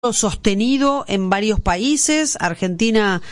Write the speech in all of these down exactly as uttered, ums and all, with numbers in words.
sostenido en varios países. Argentina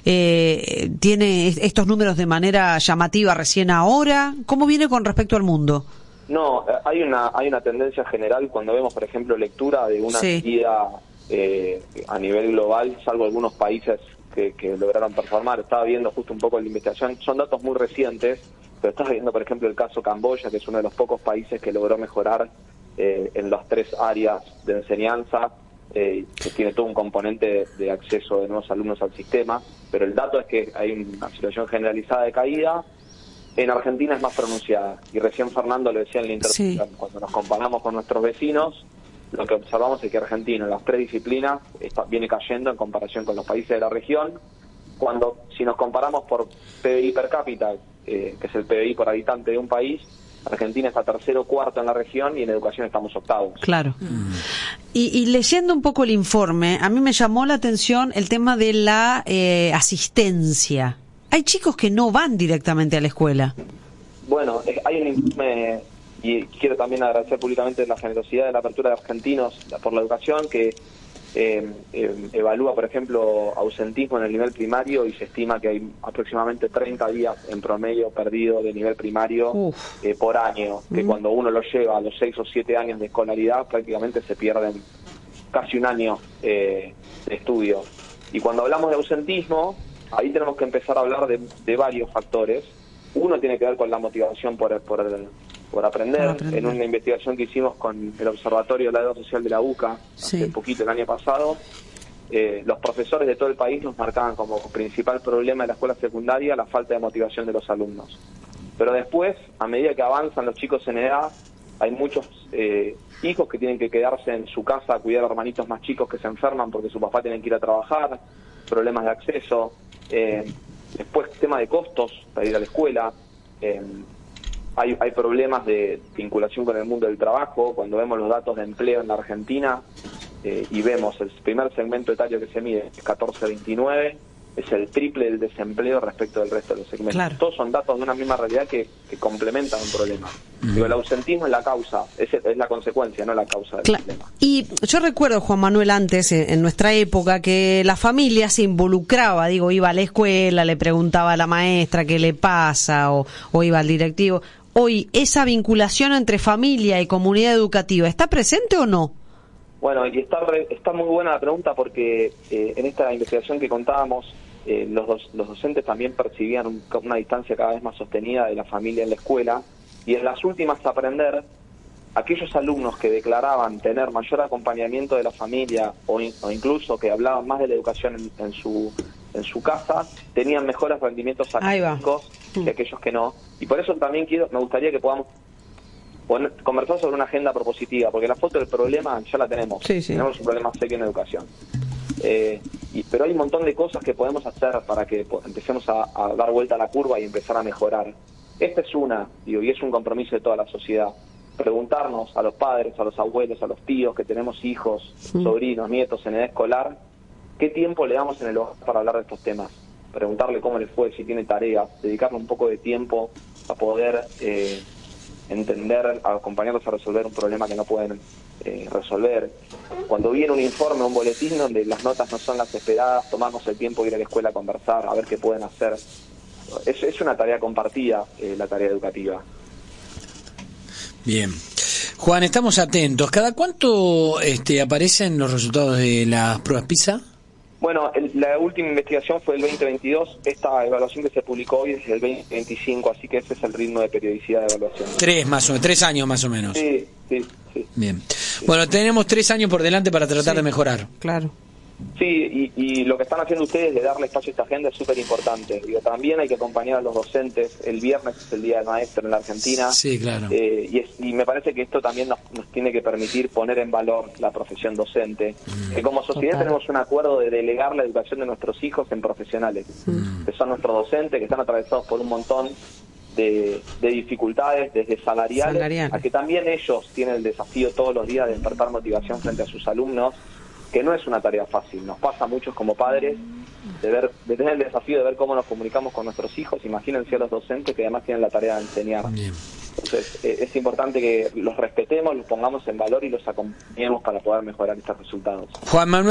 eh, tiene estos números de manera llamativa recién ahora. ¿Cómo viene con respecto al mundo? No, hay una hay una tendencia general cuando vemos, por ejemplo, lectura de una sí. medida eh, a nivel global, salvo algunos países que, que lograron performar. Estaba viendo justo un poco la investigación, son datos muy recientes, pero estaba viendo, por ejemplo, el caso Camboya, que es uno de los pocos países que logró mejorar eh, en las tres áreas de enseñanza. Eh, que tiene todo un componente de, de acceso de nuevos alumnos al sistema, pero el dato es que hay una situación generalizada de caída. En Argentina es más pronunciada, y recién Fernando lo decía en la introducción, sí. Cuando nos comparamos con nuestros vecinos, lo que observamos es que Argentina en las tres disciplinas está, viene cayendo en comparación con los países de la región. Cuando, si nos comparamos por P B I per cápita, eh, que es el P B I por habitante de un país, Argentina está tercero o cuarto en la región y en educación estamos octavos. Claro. Mm. Y, y leyendo un poco el informe, a mí me llamó la atención el tema de la eh, asistencia. Hay chicos que no van directamente a la escuela. Bueno, hay un informe, y quiero también agradecer públicamente la generosidad de la apertura de Argentinos por la Educación, que eh, eh, evalúa, por ejemplo, ausentismo en el nivel primario, y se estima que hay aproximadamente treinta días en promedio perdido de nivel primario eh, por año, que mm. cuando uno lo lleva a los seis o siete años de escolaridad, prácticamente se pierden casi un año eh, de estudio. Y cuando hablamos de ausentismo, ahí tenemos que empezar a hablar de, de varios factores. Uno tiene que ver con la motivación por, por, por aprender. aprender. En una investigación que hicimos con el Observatorio de la Deuda Social de la UCA, sí. hace poquito, el año pasado, eh, los profesores de todo el país nos marcaban como principal problema de la escuela secundaria la falta de motivación de los alumnos. Pero después, a medida que avanzan los chicos en edad, hay muchos eh, hijos que tienen que quedarse en su casa a cuidar a hermanitos más chicos que se enferman porque su papá tiene que ir a trabajar, problemas de acceso. Eh, después, tema de costos para ir a la escuela. Eh, hay, hay problemas de vinculación con el mundo del trabajo. Cuando vemos los datos de empleo en la Argentina eh, y vemos el primer segmento etario que se mide, es catorce a veintinueve, es el triple del desempleo respecto del resto de los segmentos. Claro. Todos son datos de una misma realidad que, que complementan un problema. Mm. Digo, el ausentismo es la causa, es, es la consecuencia, no la causa del claro. problema. Y yo recuerdo, Juan Manuel, antes, en, en nuestra época, que la familia se involucraba, digo, iba a la escuela, le preguntaba a la maestra qué le pasa, o, o iba al directivo. Hoy, ¿esa vinculación entre familia y comunidad educativa está presente o no? Bueno, y está, está muy buena la pregunta, porque eh, en esta investigación que contábamos, eh, los, dos, los docentes también percibían un, una distancia cada vez más sostenida de la familia en la escuela, y en las últimas Aprender, aquellos alumnos que declaraban tener mayor acompañamiento de la familia o, in, o incluso que hablaban más de la educación en, en su en su casa, tenían mejores rendimientos académicos que aquellos que no. Y por eso también quiero me gustaría que podamos Poner, conversar sobre una agenda propositiva, porque la foto del problema ya la tenemos. Sí, sí. Tenemos un problema serio en educación. Eh, y, pero hay un montón de cosas que podemos hacer para que pues, empecemos a, a dar vuelta a la curva y empezar a mejorar. Esta es una, digo, y es un compromiso de toda la sociedad. Preguntarnos a los padres, a los abuelos, a los tíos que tenemos hijos, sí. sobrinos, nietos en edad escolar, ¿qué tiempo le damos en el hogar para hablar de estos temas? Preguntarle cómo les fue, si tiene tareas, dedicarle un poco de tiempo a poder... Eh, entender, acompañarlos a resolver un problema que no pueden eh, resolver. Cuando viene un informe, un boletín donde las notas no son las esperadas, tomarnos el tiempo de ir a la escuela a conversar, a ver qué pueden hacer. Es, es una tarea compartida, eh, la tarea educativa. Bien. Juan, estamos atentos. ¿Cada cuánto este, aparecen los resultados de las pruebas PISA? Bueno, el, la última investigación fue el veinte veintidós, esta evaluación que se publicó hoy es el veinte veinticinco, así que ese es el ritmo de periodicidad de evaluación. Tres más o menos, tres años más o menos. Sí, sí, sí. Bien. Sí. Bueno, tenemos tres años por delante para tratar sí, de mejorar. Claro. Sí, y, y lo que están haciendo ustedes de darle espacio a esta agenda es súper importante. Digo, también hay que acompañar a los docentes. El viernes es el Día del Maestro en la Argentina. Sí, claro. Eh, y, es, y me parece que esto también nos, nos tiene que permitir poner en valor la profesión docente. Mm. Que como sociedad Total. tenemos un acuerdo de delegar la educación de nuestros hijos en profesionales, mm. que son nuestros docentes, que están atravesados por un montón de, de dificultades, desde salariales, Salarial. a que también ellos tienen el desafío todos los días de despertar motivación frente a sus alumnos, que no es una tarea fácil. Nos pasa a muchos como padres de ver, de tener el desafío de ver cómo nos comunicamos con nuestros hijos. Imagínense a los docentes que además tienen la tarea de enseñar. Bien. Entonces eh, es importante que los respetemos, los pongamos en valor y los acompañemos para poder mejorar estos resultados. Juan Manuel